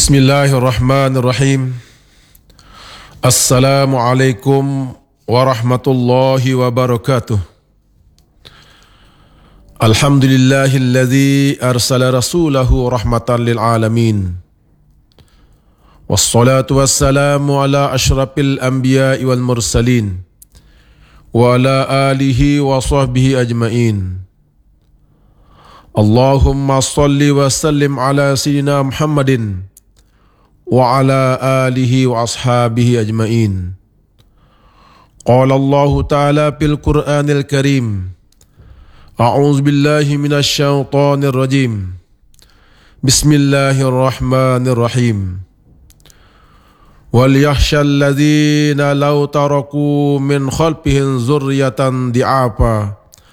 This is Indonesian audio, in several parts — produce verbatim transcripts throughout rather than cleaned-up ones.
Bismillahirrahmanirrahim. Assalamualaikum warahmatullahi wabarakatuh. Alhamdulillahilladzi arsala rasulahu rahmatan lil alamin. Wassalatu wassalamu ala asyrafil anbiya'i wal mursalin wa ala alihi wa sahbihi ajmain. Allahumma salli wa sallim ala sayyidina Muhammadin wa ala alihi wa ashabihi ajmain. Qala Allah Ta'ala fil Qur'anil Karim. A'udzu billahi minasy syaithanir rajim. Bismillahirrahmanirrahim. Wal yakhshal ladzina law taraku min khalfihim dzurriyyatan di'afa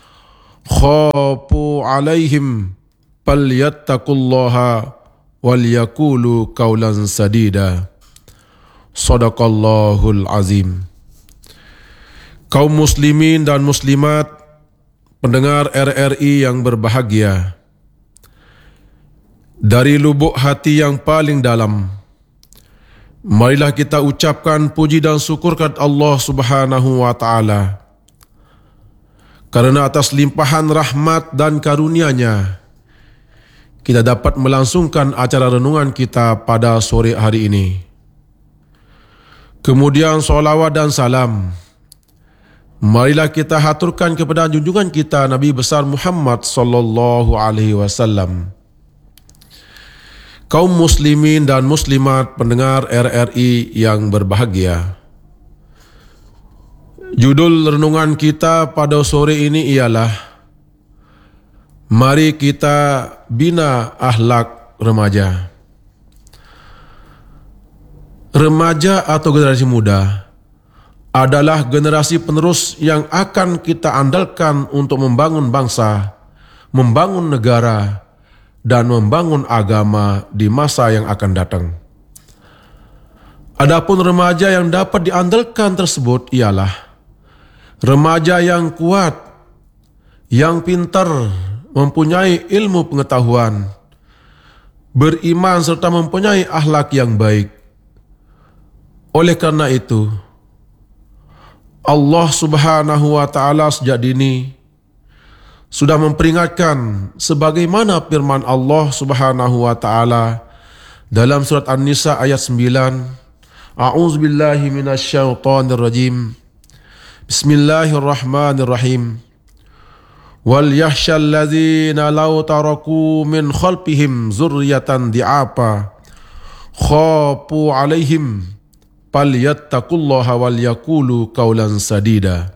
khafu 'alaihim falyattaqullaha wal yaqulu qaulan sadida. Shadaqallahul azim. Kaum muslimin dan muslimat, pendengar R R I yang berbahagia, dari lubuk hati yang paling dalam, marilah kita ucapkan puji dan syukur kepada Allah Subhanahu wa taala. Karena atas limpahan rahmat dan karunia-Nya, kita dapat melangsungkan acara renungan kita pada sore hari ini. Kemudian sholawat dan salam, marilah kita haturkan kepada junjungan kita Nabi besar Muhammad sallallahu alaihi wasallam. Kaum muslimin dan muslimat pendengar R R I yang berbahagia, judul renungan kita pada sore ini ialah mari kita bina akhlak remaja. Remaja atau generasi muda adalah generasi penerus yang akan kita andalkan untuk membangun bangsa, membangun negara, dan membangun agama di masa yang akan datang. Adapun remaja yang dapat diandalkan tersebut ialah remaja yang kuat, yang pintar, mempunyai ilmu pengetahuan, beriman serta mempunyai akhlak yang baik. Oleh karena itu, Allah Subhanahu wa taala sejak dini sudah memperingatkan sebagaimana firman Allah Subhanahu wa taala dalam surat An-Nisa ayat sembilan. A'udzubillahi minasyaitonir rajim. Bismillahirrahmanirrahim. Wal yakhshal ladzina law taraku min khalfihim dzurriyyatan di'afa khafu 'alaihim falyattaqullaha wal yaqulu qaulan sadida.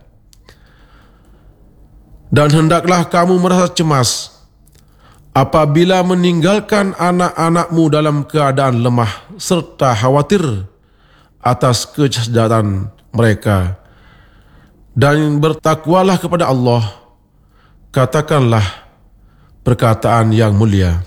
Dan hendaklah kamu merasa cemas apabila meninggalkan anak-anakmu dalam keadaan lemah serta khawatir atas kesejahteraan mereka, dan bertakwalah kepada Allah. Katakanlah perkataan yang mulia.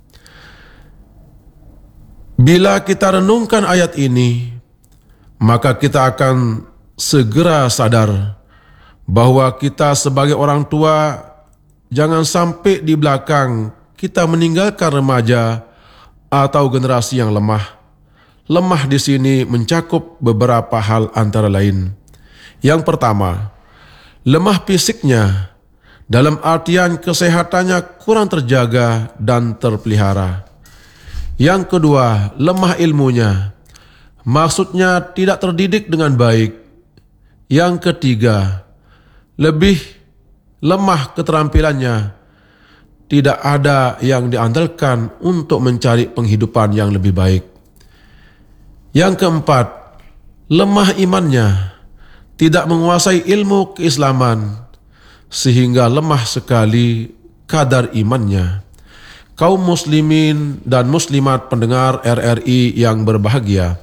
Bila kita renungkan ayat ini, maka kita akan segera sadar bahwa kita sebagai orang tua jangan sampai di belakang kita meninggalkan remaja atau generasi yang lemah. Lemah di sini mencakup beberapa hal antara lain. Yang pertama, lemah fisiknya, dalam artian kesehatannya kurang terjaga dan terpelihara. Yang kedua, lemah ilmunya, maksudnya tidak terdidik dengan baik. Yang ketiga, lebih lemah keterampilannya, tidak ada yang diandalkan untuk mencari penghidupan yang lebih baik. Yang keempat, lemah imannya, tidak menguasai ilmu keislaman, sehingga lemah sekali kadar imannya. Kaum muslimin dan muslimat pendengar R R I yang berbahagia,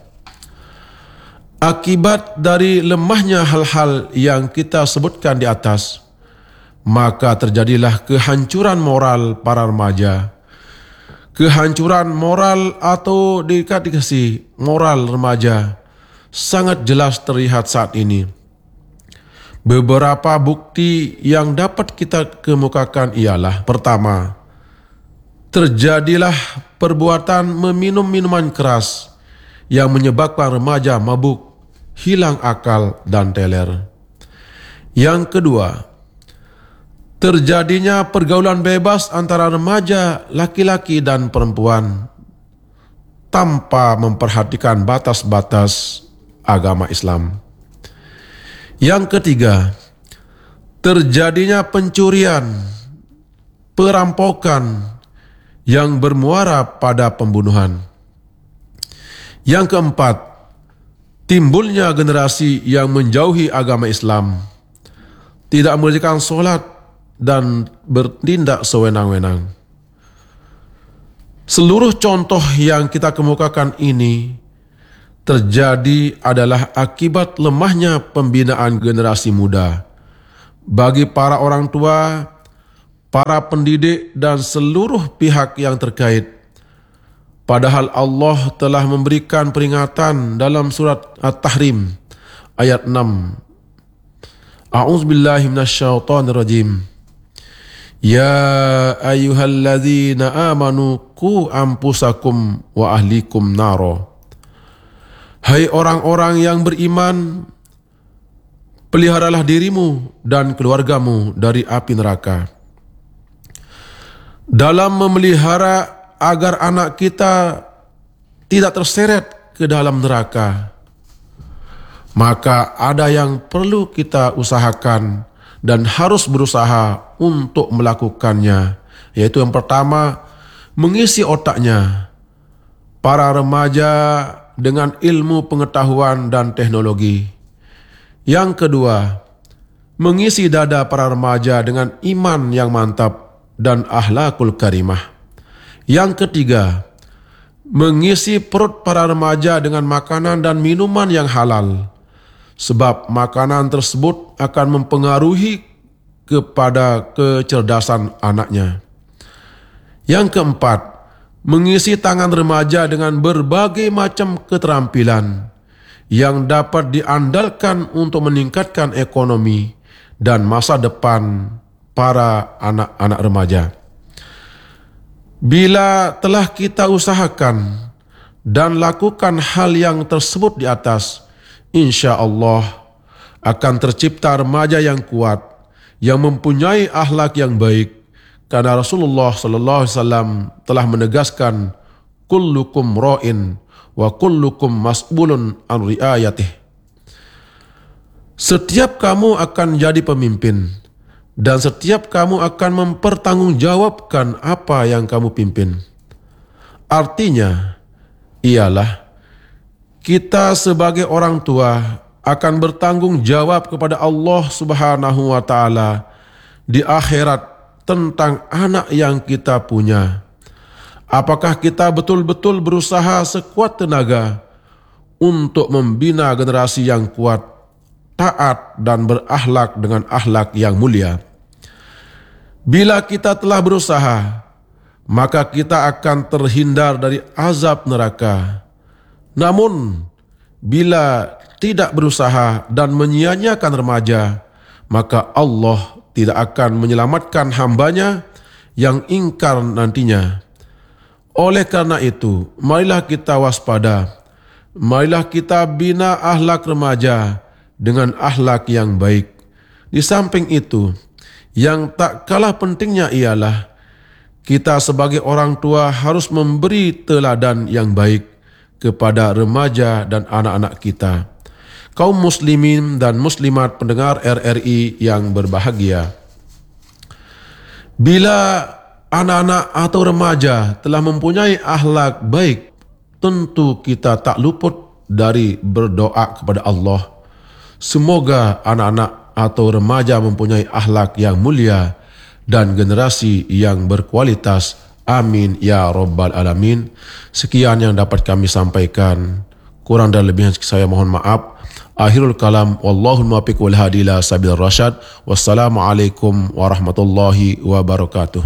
akibat dari lemahnya hal-hal yang kita sebutkan di atas, maka terjadilah kehancuran moral para remaja. Kehancuran moral atau dikasih moral remaja sangat jelas terlihat saat ini. Beberapa bukti yang dapat kita kemukakan ialah: pertama, terjadilah perbuatan meminum minuman keras yang menyebabkan remaja mabuk, hilang akal dan teler. Yang kedua, terjadinya pergaulan bebas antara remaja laki-laki dan perempuan tanpa memperhatikan batas-batas agama Islam. Yang ketiga, terjadinya pencurian, perampokan yang bermuara pada pembunuhan. Yang keempat, timbulnya generasi yang menjauhi agama Islam, tidak mengerjakan solat dan bertindak sewenang-wenang. Seluruh contoh yang kita kemukakan ini terjadi adalah akibat lemahnya pembinaan generasi muda bagi para orang tua, para pendidik dan seluruh pihak yang terkait. Padahal Allah telah memberikan peringatan dalam surat At-Tahrim ayat enam. A'udzubillahi minasyaitonirrajim. Ya ayyuhalladzina amanu qu anfusakum wa ahlikum naro. Hai orang-orang yang beriman, peliharalah dirimu dan keluargamu dari api neraka. Dalam memelihara agar anak kita tidak terseret ke dalam neraka, maka ada yang perlu kita usahakan dan harus berusaha untuk melakukannya, yaitu yang pertama, mengisi otaknya para remaja dengan ilmu pengetahuan dan teknologi. Yang kedua, mengisi dada para remaja dengan iman yang mantap dan akhlakul karimah. Yang ketiga, mengisi perut para remaja dengan makanan dan minuman yang halal, sebab makanan tersebut akan mempengaruhi kepada kecerdasan anaknya. Yang keempat, mengisi tangan remaja dengan berbagai macam keterampilan yang dapat diandalkan untuk meningkatkan ekonomi dan masa depan para anak-anak remaja. Bila telah kita usahakan dan lakukan hal yang tersebut di atas, insya Allah akan tercipta remaja yang kuat, yang mempunyai akhlak yang baik, karena Rasulullah sallallahu alaihi wasallam telah menegaskan, kullukum ra'in wa kullukum mas'ulun an riayatih. Setiap kamu akan jadi pemimpin, dan setiap kamu akan mempertanggungjawabkan apa yang kamu pimpin. Artinya ialah kita sebagai orang tua akan bertanggung jawab kepada Allah Subhanahu wa taala di akhirat tentang anak yang kita punya. Apakah kita betul-betul berusaha sekuat tenaga untuk membina generasi yang kuat, taat dan berakhlak dengan akhlak yang mulia? Bila kita telah berusaha, maka kita akan terhindar dari azab neraka. Namun, bila tidak berusaha dan menyia-nyiakan remaja, maka Allah tidak akan menyelamatkan hambanya yang ingkar nantinya. Oleh karena itu, marilah kita waspada, marilah kita bina akhlak remaja dengan akhlak yang baik. Di samping itu, yang tak kalah pentingnya ialah kita sebagai orang tua harus memberi teladan yang baik kepada remaja dan anak-anak kita. Kaum muslimin dan muslimat pendengar R R I yang berbahagia, bila anak-anak atau remaja telah mempunyai akhlak baik, tentu kita tak luput dari berdoa kepada Allah. Semoga anak-anak atau remaja mempunyai akhlak yang mulia dan generasi yang berkualitas. Amin ya rabbal alamin. Sekian yang dapat kami sampaikan. Kurang dan lebihnya saya mohon maaf. Akhirul kalam, wallahu muwaffiq wal hadi ila sabil rasyad. Wassalamualaikum warahmatullahi wabarakatuh.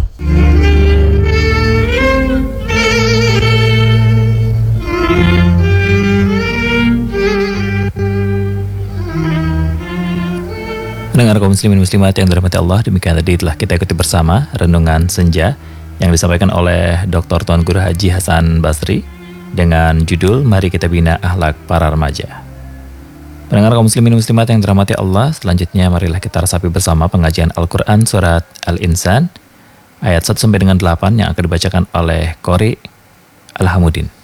Pendengar kaum muslimin muslimat yang dirahmati Allah, demikian tadi telah kita ikuti bersama Renungan Senja yang disampaikan oleh Doktor Tuan Guru Haji Hasan Basri dengan judul Mari Kita Bina Akhlak Para Remaja. Pendengar kaum muslimin muslimat yang dirahmati Allah, selanjutnya marilah kita resapi bersama pengajian Al-Quran Surat Al-Insan ayat satu sampai dengan delapan yang akan dibacakan oleh Qori Al-Hamudin.